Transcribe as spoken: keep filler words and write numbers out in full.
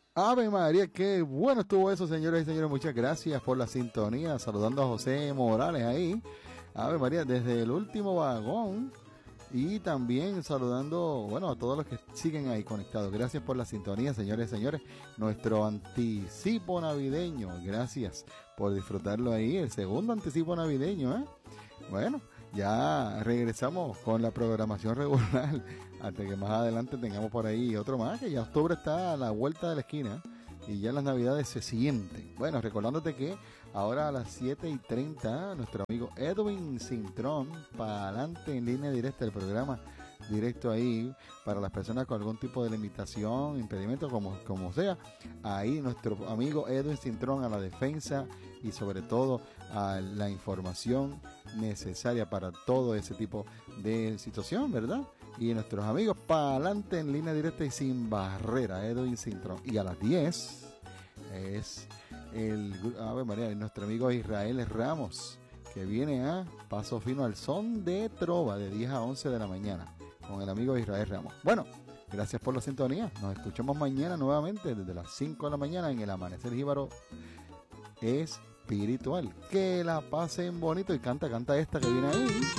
Ave María, qué bueno estuvo eso, señores y señores. Muchas gracias por la sintonía. Saludando a José Morales ahí. Ave María, desde el último vagón. Y también saludando, bueno, a todos los que siguen ahí conectados. Gracias por la sintonía, señores y señores. Nuestro anticipo navideño. Gracias por disfrutarlo ahí. El segundo anticipo navideño, ¿eh? Bueno, ya regresamos con la programación regular. Hasta que más adelante tengamos por ahí otro más. Que ya octubre está a la vuelta de la esquina. Y ya las navidades se sienten. Bueno, recordándote que ahora a las siete y treinta, nuestro amigo Edwin Cintrón, para adelante en línea directa del programa, directo ahí, para las personas con algún tipo de limitación, impedimento, como, como sea, ahí nuestro amigo Edwin Cintrón a la defensa y sobre todo a la información necesaria para todo ese tipo de situación, ¿verdad? Y nuestros amigos para adelante en línea directa y sin barrera, Edwin Cintrón. Y a las diez es el, a ver, María, nuestro amigo Israel Ramos, que viene a Paso Fino al son de trova de diez a once de la mañana con el amigo Israel Ramos. Bueno, gracias por la sintonía. Nos escuchamos mañana nuevamente desde las cinco de la mañana en el Amanecer Jíbaro Espiritual. Que la pasen bonito y canta, canta esta que viene ahí.